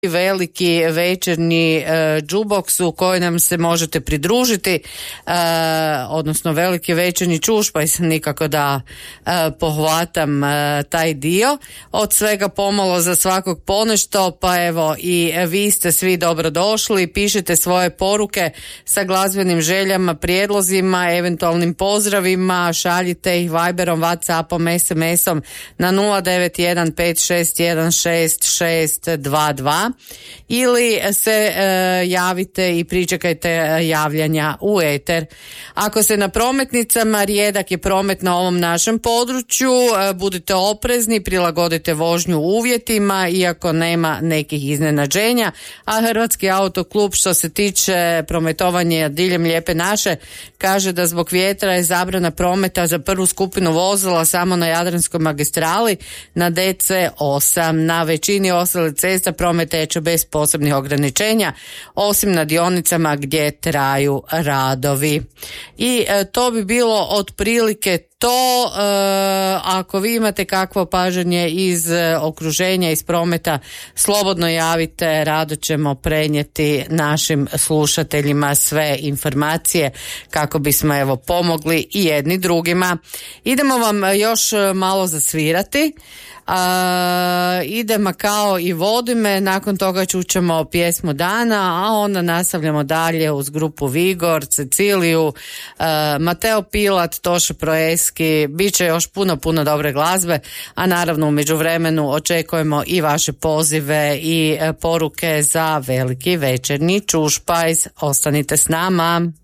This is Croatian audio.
veliki večernji džuboks u koji nam se možete pridružiti, odnosno veliki večernji čušpajs, nikako da pohvatam taj dio. Od svega pomalo za svakog ponešto, pa evo i vi ste svi dobrodošli. Pišite svoje poruke sa glazbenim željama, prijedlozima, eventualnim pozdravima, šaljite ih Viberom, Whatsappom, SMS-om na 0915616622 ili se javite i pričekajte javljanja u eter. Ako ste na prometnicama, rijedak je promet na ovom našem području, budite oprezni, prilagodite vožnju uvjetima, iako nema nekih iznenađenja, a Hrvatski autoklub što se tiče prometovanja diljem Lijepe naše kaže da zbog vjetra je zabrana prometa za prvu skupinu vozila samo na Jadranskoj magistrali na DC8. Na većini ostalih cesta promet teče bez posebnih ograničenja, osim na dionicama gdje traju radovi. I to bi bilo otprilike to. Ako vi imate kakvo opažanje iz okruženja, iz prometa, slobodno javite, rado ćemo prenijeti našim slušateljima sve informacije kako bismo evo pomogli i jedni drugima. Idemo vam još malo zasvirati. Idemo kao i vodi me, nakon toga čućemo pjesmu dana, a onda nastavljamo dalje uz grupu Vigor, Ceciliju, Mateo Pilat, Toša Proeski, bit će još puno dobre glazbe, a naravno u međuvremenu očekujemo i vaše pozive i poruke za veliki večernji čušpajs. Ostanite s nama.